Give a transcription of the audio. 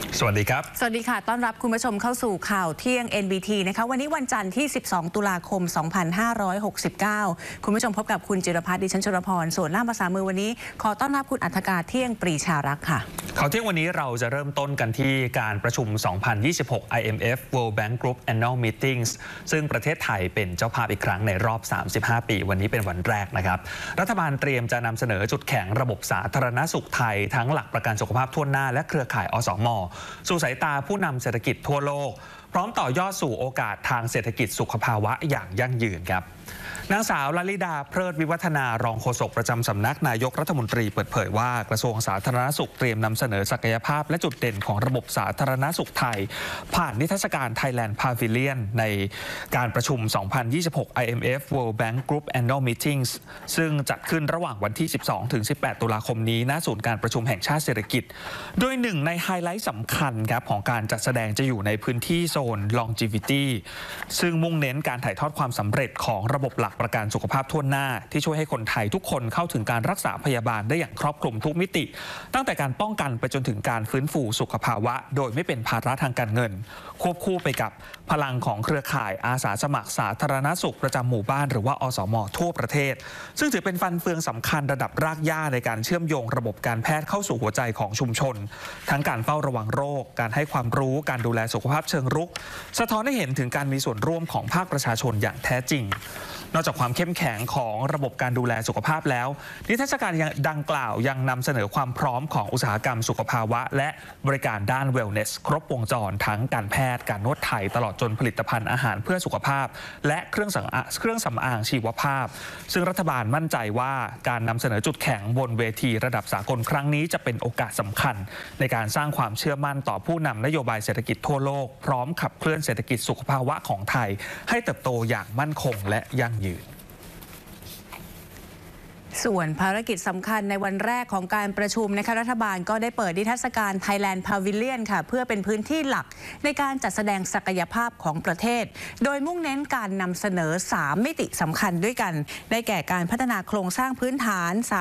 สวัสดีครับสวัสดีค่ะต้อนรับคุณผู้ชมเข้าสู่ข่าวเที่ยง NBT นะคะวันนี้วันจันทร์ที่12ตุลาคม2569คุณผู้ชมพบกับคุณจิรพัฒน์ดิฉันชลพรส่วนล่ามภาษามือวันนี้ขอต้อนรับคุณอัธกาเที่ยงปรีชารักษ์ค่ะข่าวเที่ยงวันนี้เราจะเริ่มต้นกันที่การประชุม 2026 IMF World Bank Group Annual Meetings ซึ่งประเทศไทยเป็นเจ้าภาพอีกครั้งในรอบ35 ปีวันนี้เป็นวันแรกนะครับรัฐบาลเตรียมจะนำเสนอจุดแข็งระบบสาธารณสุขไทยทั้งหลักประกันสุขภาพทั่วหน้าและเครือข่ายอสม.สู่สายตาผู้นำเศรษฐกิจทั่วโลกพร้อมต่อยอดสู่โอกาสทางเศรษฐกิจสุขภาวะอย่างยั่งยืนครับนางสาวลลิดาเพลิดวิวัฒนารองโฆษกประจำสำนักนายกรัฐมนตรีเปิดเผยว่ากระทรวงสาธารณสุขเตรียมนำเสนอศักยภาพและจุดเด่นของระบบสาธารณสุขไทยผ่านนิทรรศการ Thailand Pavilion ในการประชุม 2026 IMF World Bank Group Annual Meetings ซึ่งจัดขึ้นระหว่างวันที่ 12-18 ตุลาคมนี้ณศูนย์การประชุมแห่งชาติเศรษฐกิจโดยหนึ่งในไฮไลท์สำคัญครับของการจัดแสดงจะอยู่ในพื้นที่โซน Longevity ซึ่งมุ่งเน้นการถ่ายทอดความสำเร็จของระบบหลักประกันสุขภาพทั่วหน้าที่ช่วยให้คนไทยทุกคนเข้าถึงการรักษาพยาบาลได้อย่างครอบคลุมทุกมิติตั้งแต่การป้องกันไปจนถึงการฟื้นฟูสุขภาวะโดยไม่เป็นภาระทางการเงินควบคู่ไปกับพลังของเครือข่ายอาสาสมัครสาธารณสุขประจำหมู่บ้านหรือว่าอสม.ทั่วประเทศซึ่งถือเป็นฟันเฟืองสำคัญระดับรากหญ้าในการเชื่อมโยงระบบการแพทย์เข้าสู่หัวใจของชุมชนทั้งการเฝ้าระวังโรคการให้ความรู้การดูแลสุขภาพเชิงรุกสะท้อนให้เห็นถึงการมีส่วนร่วมของภาคประชาชนอย่างแท้จริงนอกจากความเข้มแข็งของระบบการดูแลสุขภาพแล้วนิทรรศการดังกล่าวยังนำเสนอความพร้อมของอุตสาหกรรมสุขภาวะและบริการด้าน Wellness ครบวงจรทั้งการแพทย์การนวดไทยตลอดจนผลิตภัณฑ์อาหารเพื่อสุขภาพและเครื่องสำอางชีวภาพซึ่งรัฐบาลมั่นใจว่าการนำเสนอจุดแข็งบนเวทีระดับสากลครั้งนี้จะเป็นโอกาสสำคัญในการสร้างความเชื่อมั่นต่อผู้นำนโยบายเศรษฐกิจทั่วโลกพร้อมขับเคลื่อนเศรษฐกิจสุขภาวะของไทยให้เติบโตอย่างมั่นคงและยั่งยืนส่วนภารกิจสำคัญในวันแรกของการประชุมนะคะรัฐบาลก็ได้เปิดนิทรรศการ Thailand Pavilion ค่ะเพื่อเป็นพื้นที่หลักในการจัดแสดงศักยภาพของประเทศโดยมุ่งเน้นการนำเสนอ3มิติสำคัญด้วยกันได้แก่การพัฒนาโครงสร้างพื้นฐาน